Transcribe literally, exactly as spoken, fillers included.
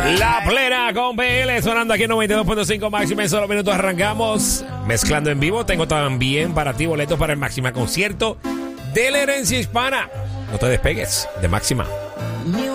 La plena con P L sonando aquí en noventa y dos punto cinco Máxima. En solo minutos arrancamos mezclando en vivo. Tengo también para ti boletos para el Máxima concierto de la herencia hispana. No te despegues de Máxima.